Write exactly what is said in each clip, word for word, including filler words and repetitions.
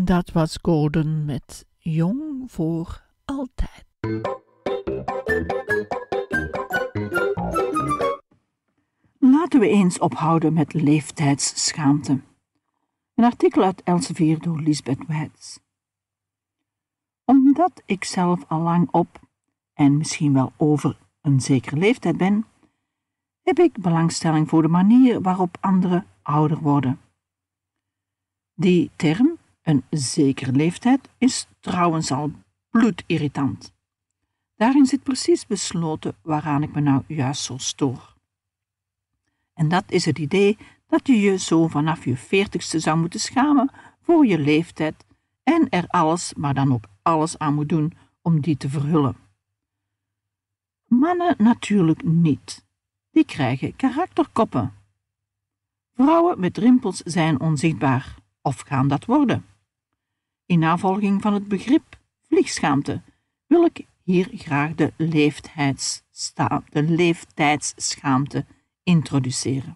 Dat was Gordon met Jong voor altijd. Laten we eens ophouden met leeftijdsschaamte. Een artikel uit Elsevier door Lisbeth Weitz. Omdat ik zelf al lang op en misschien wel over een zekere leeftijd ben, heb ik belangstelling voor de manier waarop anderen ouder worden. Die term, een zekere leeftijd, is trouwens al bloedirritant. Daarin zit precies besloten waaraan ik me nou juist zo stoor. En dat is het idee dat je je zo vanaf je veertigste zou moeten schamen voor je leeftijd en er alles, maar dan ook alles aan moet doen om die te verhullen. Mannen natuurlijk niet. Die krijgen karakterkoppen. Vrouwen met rimpels zijn onzichtbaar, of gaan dat worden. In navolging van het begrip vliegschaamte wil ik hier graag de, de leeftijdsschaamte introduceren.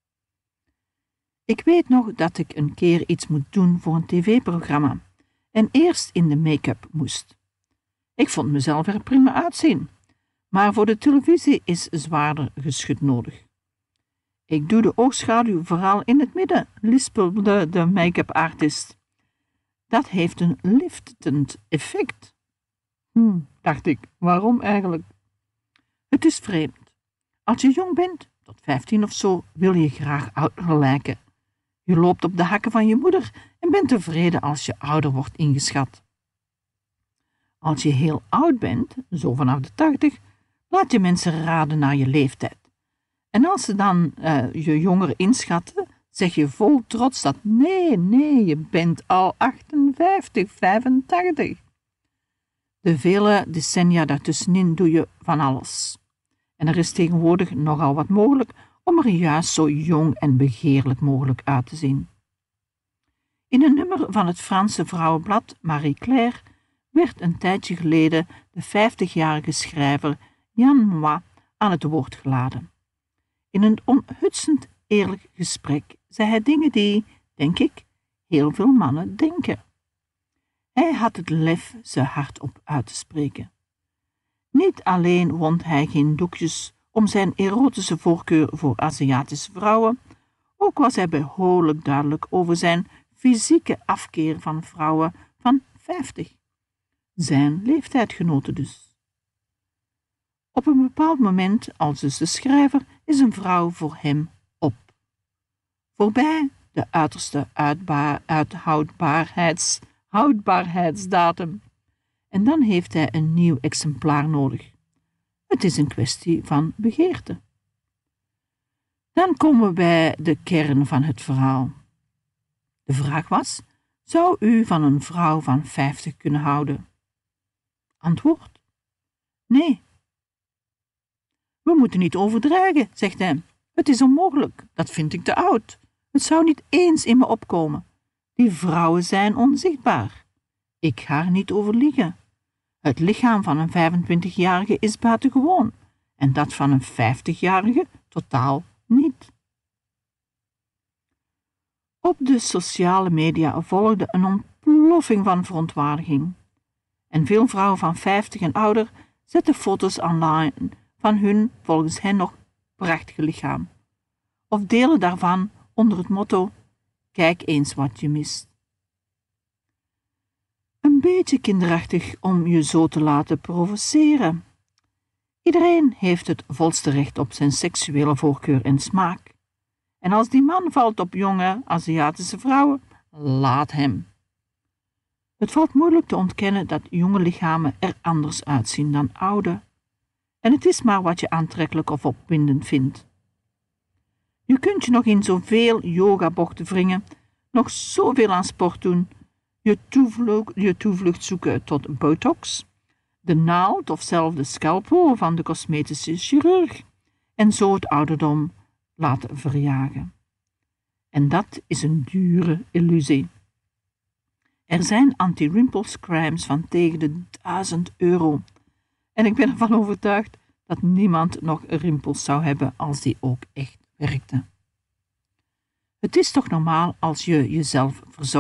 Ik weet nog dat ik een keer iets moet doen voor een tv-programma en eerst in de make-up moest. Ik vond mezelf er prima uitzien, maar voor de televisie is zwaarder geschut nodig. Ik doe de oogschaduw vooral in het midden, lispelde de make-up artist. Dat heeft een liftend effect. Hm, dacht ik, waarom eigenlijk? Het is vreemd. Als je jong bent, tot vijftien of zo, wil je graag ouder lijken. Je loopt op de hakken van je moeder en bent tevreden als je ouder wordt ingeschat. Als je heel oud bent, zo vanaf de tachtig, laat je mensen raden naar je leeftijd. En als ze dan uh, je jonger inschatten, zeg je vol trots dat nee, nee, je bent al achtenvijftig, vijfentachtig. De vele decennia daartussenin doe je van alles. En er is tegenwoordig nogal wat mogelijk om er juist zo jong en begeerlijk mogelijk uit te zien. In een nummer van het Franse vrouwenblad Marie Claire werd een tijdje geleden de vijftigjarige schrijver Jan Moi aan het woord geladen. In een onhutsend eerlijk gesprek zei hij dingen die, denk ik, heel veel mannen denken. Hij had het lef ze hardop uit te spreken. Niet alleen wond hij geen doekjes om zijn erotische voorkeur voor Aziatische vrouwen, ook was hij behoorlijk duidelijk over zijn fysieke afkeer van vrouwen van vijftig. Zijn leeftijdgenoten dus. Op een bepaald moment, als dus de schrijver, is een vrouw voor hem op. Voorbij de uiterste uitba- uithoudbaarheids, houdbaarheidsdatum. En dan heeft hij een nieuw exemplaar nodig. Het is een kwestie van begeerte. Dan komen we bij de kern van het verhaal. De vraag was, zou u van een vrouw van vijftig kunnen houden? Antwoord? Nee. We moeten niet overdrijven, zegt hij. Het is onmogelijk, dat vind ik te oud. Het zou niet eens in me opkomen. Die vrouwen zijn onzichtbaar. Ik ga er niet over liegen. Het lichaam van een vijfentwintigjarige is buitengewoon en dat van een vijftigjarige totaal niet. Op de sociale media volgde een ontploffing van verontwaardiging. En veel vrouwen van vijftig en ouder zetten foto's online van hun, volgens hen nog, prachtige lichaam. Of delen daarvan onder het motto, kijk eens wat je mist. Een beetje kinderachtig om je zo te laten provoceren. Iedereen heeft het volste recht op zijn seksuele voorkeur en smaak. En als die man valt op jonge Aziatische vrouwen, laat hem. Het valt moeilijk te ontkennen dat jonge lichamen er anders uitzien dan oude. En het is maar wat je aantrekkelijk of opwindend vindt. Je kunt je nog in zoveel yogabochten wringen, nog zoveel aan sport doen, je toevlucht, je toevlucht zoeken tot botox, de naald of zelfs de scalpel van de cosmetische chirurg en zo het ouderdom laten verjagen. En dat is een dure illusie. Er zijn anti-wrinkles creams van tegen de duizend euro. En ik ben ervan overtuigd dat niemand nog rimpels zou hebben als die ook echt werkten. Het is toch normaal als je jezelf verzorgt,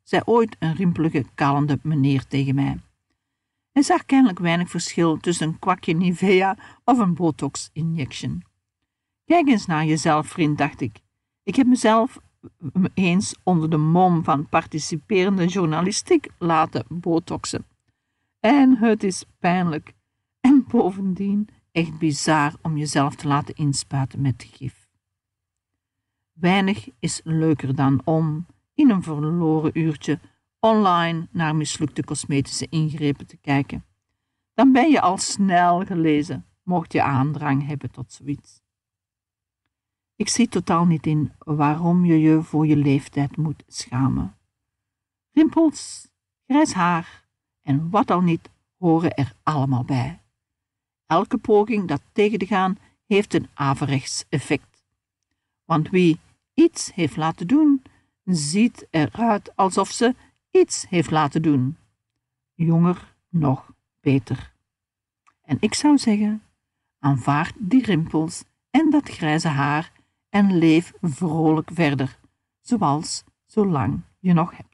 zei ooit een rimpelige, kalende meneer tegen mij. Hij zag kennelijk weinig verschil tussen een kwakje Nivea of een botox-injection. Kijk eens naar jezelf, vriend, dacht ik. Ik heb mezelf eens onder de mom van participerende journalistiek laten botoxen. En het is pijnlijk. En bovendien echt bizar om jezelf te laten inspuiten met gif. Weinig is leuker dan om, in een verloren uurtje, online naar mislukte cosmetische ingrepen te kijken. Dan ben je al snel gelezen, mocht je aandrang hebben tot zoiets. Ik zie totaal niet in waarom je je voor je leeftijd moet schamen. Rimpels, grijs haar en wat al niet horen er allemaal bij. Elke poging dat tegen te gaan heeft een averechts effect. Want wie iets heeft laten doen, ziet eruit alsof ze iets heeft laten doen. Jonger nog beter. En ik zou zeggen, aanvaard die rimpels en dat grijze haar en leef vrolijk verder, zoals zolang je nog hebt.